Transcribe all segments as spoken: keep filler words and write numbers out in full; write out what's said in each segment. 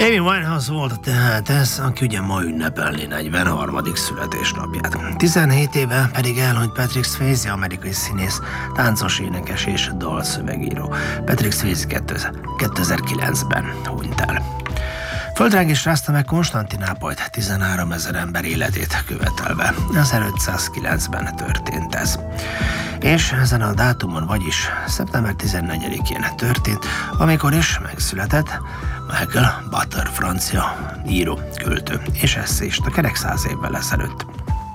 Amy Winehouse volt tehát ez, aki ugye ma ünnepelni negyvenharmadik születésnapját. tizenhét éve pedig elhunyt Patrick Swayze, amerikai színész, táncos, énekes és dalszövegíró. Patrick Swayze kétezer-kilencben hunyt el. Földrengés rázta meg Konstantinápolyt, tizenháromezer ember életét követelve. ezerötszázkilencben történt ez. És ezen a dátumon, vagyis szeptember tizennegyedikén történt, amikor is megszületett Michael Butter, francia író, költő és esszéista, kerek száz évvel ezelőtt.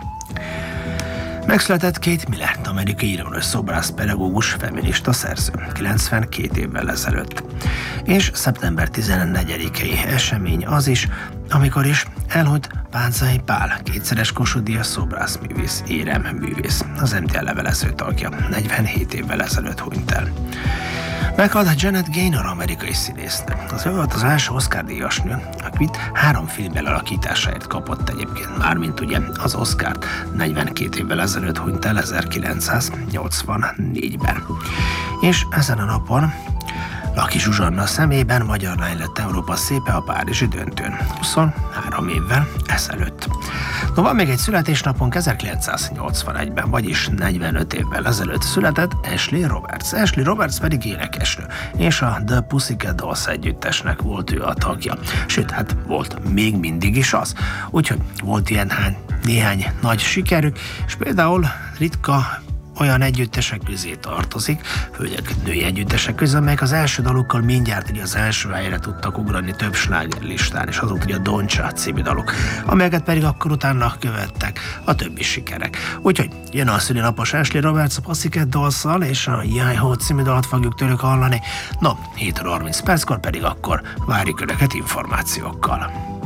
Megszületett Kate Millett, amerikai írónő, szobrász, pedagógus, feminista szerző, kilencvenkét évvel ezelőtt. És szeptember tizennegyedikei esemény az is, amikor is elhunyt Páncai Pál, kétszeres Kossuth-díjas szobrászművész, éremművész, az em té el levelező tagja, negyvenhét évvel ezelőtt hunyt el. Meghalt Janet Gaynor, amerikai színésznő. Az ő volt az első Oscar-díjas nő, akit három film alakításáért kapott egyébként, mármint ugye az Oscart, negyvenkét évvel ezelőtt hunyt el, ezerkilencszáznyolcvannégyben. És ezen a napon Laki Zsuzsanna szemében magyar lány lett Európa szépe a párizsi döntőn, huszonhárom évvel ezelőtt. No, van még egy születésnapunk, ezerkilencszáznyolcvanegyben, vagyis negyvenöt évvel ezelőtt született Ashley Roberts. Ashley Roberts pedig énekesnő, és a The Pussycat Dolls együttesnek volt ő a tagja. Sőt, hát volt még mindig is az. Úgyhogy volt ilyen hány, néhány nagy sikerük, és például ritka olyan együttesek közé tartozik, hölgyek, női együttesek közé, amelyek az első dalukkal mindjárt így az első helyre tudtak ugrani több slágerlistán, és azok ugye a Don't Cha című dalok, amelyeket pedig akkor utána követtek a többi sikerek. Úgyhogy jön a szülinapos Ashley Roberts a Pussycat Dolls-szal, és a Yai-Ho című dalt fogjuk tőlük hallani. No, hét óra harminc perckor pedig akkor várjuk Önöket információkkal.